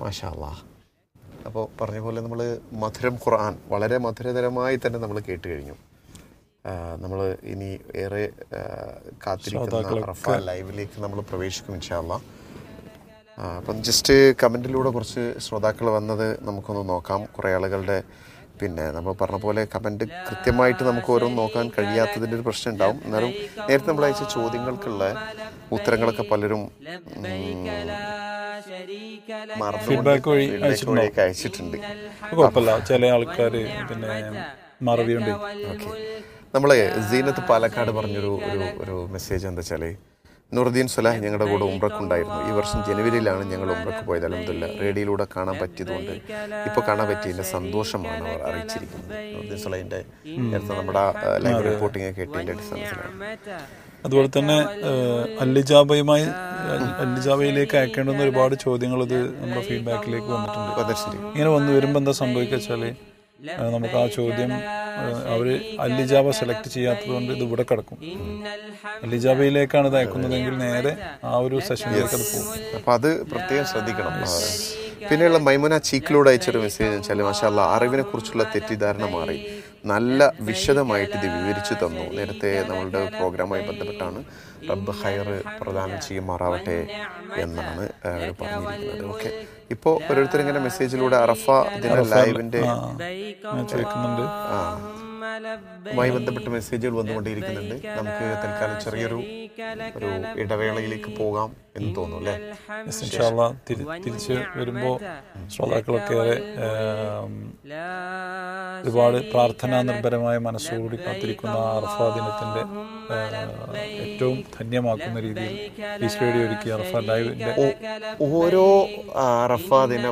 മാഷാ അല്ലാഹ്. അപ്പോൾ പറഞ്ഞ പോലെ നമ്മൾ മധുരം ഖുർആൻ വളരെ മധുരതരമായി തന്നെ നമ്മൾ കേട്ട് കഴിഞ്ഞു. നമ്മൾ ഇനി ഏറെ കാത്തിരിക്കുന്ന അറഫ ലൈവിലേക്ക് നമ്മൾ പ്രവേശിക്കും ഇൻഷാ അല്ലാഹ്. അപ്പം ജസ്റ്റ് കമൻറ്റിലൂടെ കുറച്ച് ശ്രോതാക്കൾ വന്നത് നമുക്കൊന്ന് നോക്കാം. കുറേ ആളുകളുടെ പിന്നെ നമ്മൾ പറഞ്ഞ പോലെ കമൻറ്റ് കൃത്യമായിട്ട് നമുക്ക് ഓരോന്ന് നോക്കാൻ കഴിയാത്തതിൻ്റെ ഒരു പ്രശ്നം ഉണ്ടാവും. എന്നാലും നേരത്തെ നമ്മൾ അയച്ച ചോദ്യങ്ങൾക്കുള്ള ഉത്തരങ്ങളൊക്കെ പലരും ഫീഡ്ബാക്ക് വഴി അയച്ചിട്ടുണ്ട്. കുഴപ്പമില്ല, ചില ആൾക്കാർ പിന്നെ മറവിയുണ്ട്. ഓക്കെ, നമ്മളെ സീനത്ത് പാലക്കാട് പറഞ്ഞൊരു ഒരു മെസ്സേജ് എന്താ വെച്ചാൽ, നൂറുദ്ദീൻ സ്വലാഹ് ഞങ്ങളുടെ കൂടെ ഉംറക്കുണ്ടായിരുന്നു. ഈ വർഷം ജനുവരിയിലാണ് ഞങ്ങൾ ഉംറക്ക് പോയത്. അൽഹംദുലില്ലാഹ് റേഡിയോയിലൂടെ കാണാൻ പറ്റിയതുകൊണ്ട് ഇപ്പോൾ കാണാൻ പറ്റിയതിൻ്റെ സന്തോഷമാണ് അവർ അറിയിച്ചിരിക്കുന്നത്. നൂറുദ്ദീൻ സ്വലാഹിൻ്റെ നേരത്തെ നമ്മുടെ ലൈവ് റിപ്പോർട്ടിങ് കേട്ടതിൻ്റെ അടിസ്ഥാനത്തിലാണ്. അതുപോലെ തന്നെ അല്ലിജാബയിലേക്ക് അയക്കേണ്ടുന്ന ഒരുപാട് ചോദ്യങ്ങൾ ഇത് നമ്മുടെ ഫീഡ്ബാക്കിലേക്ക് വന്നിട്ടുണ്ട്. ഇങ്ങനെ വരുമ്പോൾ എന്താ സംഭവിക്കുക വെച്ചാൽ, നമുക്ക് ആ ചോദ്യം അവർ അല്ലിജാബ സെലക്ട് ചെയ്യാത്തത് കൊണ്ട് ഇത് ഇവിടെ കിടക്കും. അല്ലിജാബയിലേക്കാണ് ഇത് അയക്കുന്നതെങ്കിൽ നേരെ ആ ഒരു സെഷനിലേക്ക് അത് പോകും. അപ്പോൾ അത് പ്രത്യേകം ശ്രദ്ധിക്കണം. പിന്നെയുള്ള മൈമുന ചീക്കിലൂടെ അയച്ചൊരു മെസ്സേജ് വെച്ചാൽ, മാഷാ അല്ലാഹ് അറിവിനെ കുറിച്ചുള്ള തെറ്റിദ്ധാരണ മാറി നല്ല വിശദമായിട്ട് ഇത് വിവരിച്ചു തന്നു. നേരത്തെ നമ്മളുടെ പ്രോഗ്രാമുമായി ബന്ധപ്പെട്ടാണ്. റബ്ബ് ഹൈർ പ്രദാനം ചെയ്യുമാറാവട്ടെ എന്നാണ് പറഞ്ഞിരിക്കുന്നത്. ഓക്കെ, ഇപ്പോൾ ഓരോരുത്തരിങ്ങനെ മെസ്സേജിലൂടെ അറഫ ദിന ലൈവിൻ്റെ ചോദിക്കുന്നുണ്ട്, മായി ബന്ധപ്പെട്ട മെസ്സേജുകൾ വന്നുകൊണ്ടേയിരിക്കുന്നുണ്ട്. നമുക്ക് തൽക്കാലം ചെറിയൊരു ഇടവേളയിലേക്ക് പോകാം എന്ന് തോന്നുന്നു അല്ലേ? ഇൻഷാ അല്ലാഹ് തിരിച്ച് വരുമ്പോൾ ശ്രോതാക്കളൊക്കെ ഒരുപാട് പ്രാർത്ഥനാ നിർഭരമായ മനസ്സോടുകൂടി കാത്തിരിക്കുന്ന അറഫ ദിനത്തിന്റെ ഏറ്റവും ധന്യമാക്കുന്ന രീതിയിൽ ഈ സ്റ്റേഡിയം ഒരുക്കി അറഫ ലൈവിന്റെ ഓരോ അറഫ ദിന